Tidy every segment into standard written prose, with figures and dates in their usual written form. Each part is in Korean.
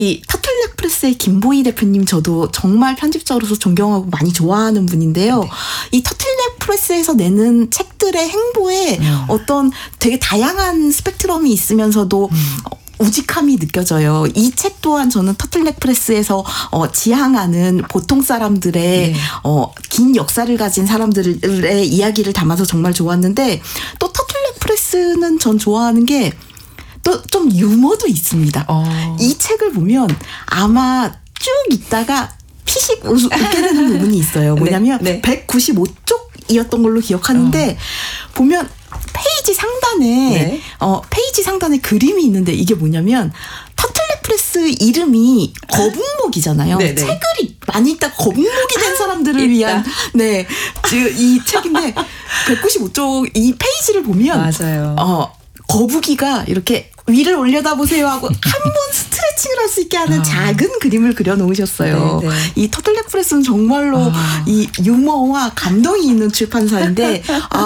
이 터틀넥 프레스의 김보희 대표님 저도 정말 편집자로서 존경하고 많이 좋아하는 분인데요. 네. 이 터틀넥 프레스에서 내는 책들의 행보에 어떤 되게 다양한 스펙트럼이 있으면서도 우직함이 느껴져요. 이 책 또한 저는 터틀넥 프레스에서 지향하는 보통 사람들의 긴 역사를 가진 사람들의 이야기를 담아서 정말 좋았는데 또 터틀넥 프레스는 전 좋아하는 게 또 좀 유머도 있습니다. 이 책을 보면 아마 쭉 읽다가 피식 웃게 되는 부분이 있어요. 뭐냐면 195쪽이었던 걸로 기억하는데 보면 페이지 상단에 그림이 있는데 이게 뭐냐면 터틀넥 프레스 이름이 거북목이잖아요. 책을 많이 읽다 거북목이 된 사람들을 위한 이 책인데 195쪽 이 페이지를 보면 맞아요. 거북이가 이렇게 위를 올려다보세요 하고 한 번 스트레칭을 할 수 있게 하는 작은 그림을 그려놓으셨어요. 이 터틀넥 프레스는 정말로 이 유머와 감동이 있는 출판사인데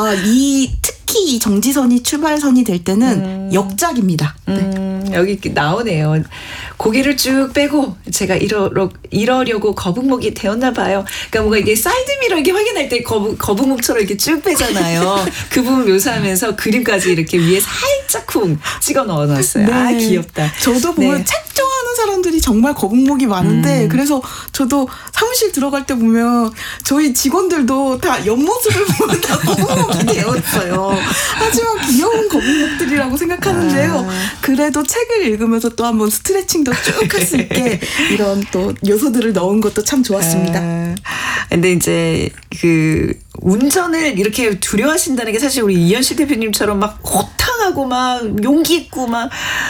특히 정지선이 출발선이 될 때는 역작입니다. 여기 이렇게 나오네요. 고개를 쭉 빼고 제가 이러려고 거북목이 되었나 봐요. 그러니까 뭔가 이게 사이드미러 이렇게 확인할 때 거북목처럼 이렇게 쭉 빼잖아요. 그 부분 묘사하면서 그림까지 이렇게 위에 살짝 쿵 찍어 넣어놨어요. 아 귀엽다. 저도 보면 책 좋아하는 사람들이 정말 거북목이 많은데 그래서 저도 사무실 들어갈 때 보면 저희 직원들도 다 옆모습을 보면 다 거북목이 되어 있어요. 하지만 귀여운 거북목들이라고 생각하는데요. 그래도 책을 읽으면서 또 한번 스트레칭도 쭉 할 수 있게 이런 또 요소들을 넣은 것도 참 좋았습니다. 근데 이제 그 운전을 이렇게 두려워하신다는 게 사실 우리 이현실 대표님처럼 막 호탕하고 막 용기 있고 막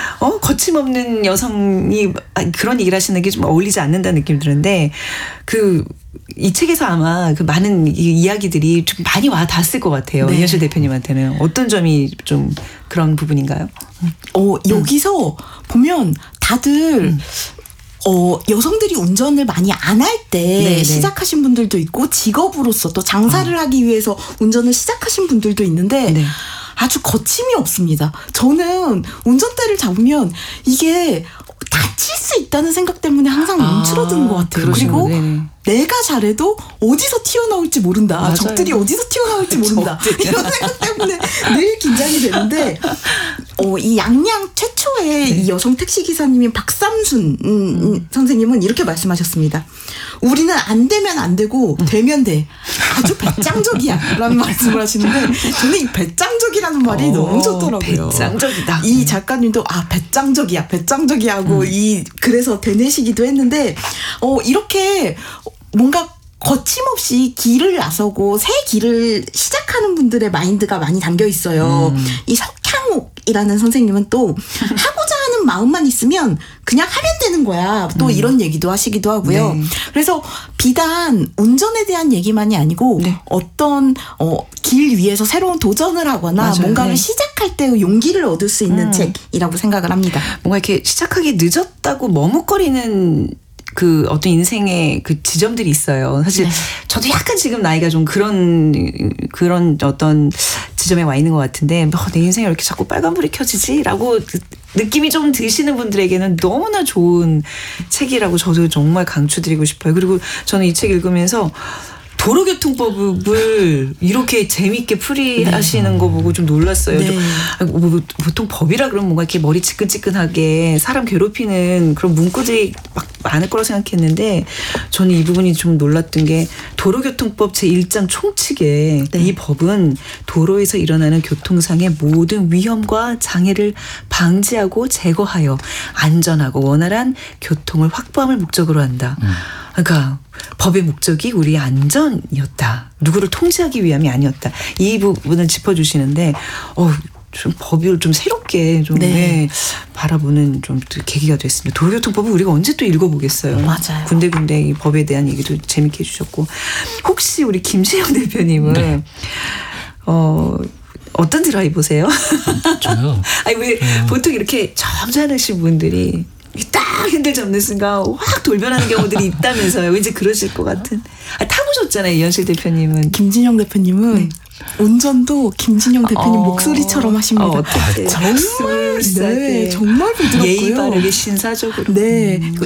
거침없는 여성이 그런 얘기를 하시는 게 좀 어울리지 않는다는 느낌이 드는데 이 책에서 아마 그 많은 이야기들이 좀 많이 와 닿았을 것 같아요. 이현실 대표님한테는 어떤 점이 좀 그런 부분인가요? 여기서 보면 다들 여성들이 운전을 많이 안 할 때 시작하신 분들도 있고 직업으로서 또 장사를 하기 위해서 운전을 시작하신 분들도 있는데 아주 거침이 없습니다. 저는 운전대를 잡으면 이게 다칠 수 있다는 생각 때문에 항상 움츠러드는 것 같아요. 그리고 내가 잘해도 어디서 튀어나올지 모른다. 맞아요. 적들이 어디서 튀어나올지 모른다. 이런 생각 때문에 늘 긴장이 되는데 이 양양 최초의 이 여성 택시기사님인 박삼순 선생님은 이렇게 말씀하셨습니다. 우리는 안 되면 안 되고 되면 돼. 아주 배짱적이야 라는 말씀을 하시는데 저는 이 배짱적이라는 말이 너무 좋더라고요. 배짱적이다. 이 작가님도 배짱적이야 하고 그래서 되뇌시기도 했는데 이렇게 뭔가 거침없이 길을 나서고 새 길을 시작하는 분들의 마인드가 많이 담겨 있어요. 이 석향옥이라는 선생님은 또 하고자 하는 마음만 있으면 그냥 하면 되는 거야. 또 이런 얘기도 하시기도 하고요. 그래서 비단 운전에 대한 얘기만이 아니고 어떤 길 위에서 새로운 도전을 하거나 뭔가를 시작할 때의 용기를 얻을 수 있는 책이라고 생각을 합니다. 뭔가 이렇게 시작하기 늦었다고 머뭇거리는 그 어떤 인생의 그 지점들이 있어요. 사실 저도 약간 지금 나이가 좀 그런 어떤 지점에 와 있는 것 같은데 내 인생에 왜 이렇게 자꾸 빨간불이 켜지지라고 느낌이 좀 드시는 분들에게는 너무나 좋은 책이라고 저도 정말 강추드리고 싶어요. 그리고 저는 이 책 읽으면서 도로교통법을 이렇게 재밌게 풀이하시는 거 보고 좀 놀랐어요. 보통 법이라 그러면 뭔가 이렇게 머리 지끈지끈하게 사람 괴롭히는 그런 문구들이 막 많을 거라고 생각했는데 저는 이 부분이 좀 놀랐던 게 도로교통법 제1장 총칙에 이 법은 도로에서 일어나는 교통상의 모든 위험과 장애를 방지하고 제거하여 안전하고 원활한 교통을 확보함을 목적으로 한다. 그러니까 법의 목적이 우리의 안전이었다. 누구를 통제하기 위함이 아니었다. 이 부분을 짚어주시는데 좀 법을 좀 새롭게 좀 바라보는 좀 계기가 됐습니다. 도로교통법은 우리가 언제 또 읽어보겠어요. 맞아요. 군데군데 이 법에 대한 얘기도 재밌게 해주셨고 혹시 우리 김시영 대표님은 어떤 드라이버세요? 저요? 아니 왜 보통 이렇게 점잖으신 분들이 딱 핸들 잡는 순간 확 돌변하는 경우들이 있다면서요. 왠지 그러실 것 같은. 타보셨잖아요. 이현실 대표님은. 김진영 대표님은 운전도 김진영 대표님 목소리처럼 하십니다. 정말 네, 정말 부드럽고요. 예의 바르게 신사적으로. 네,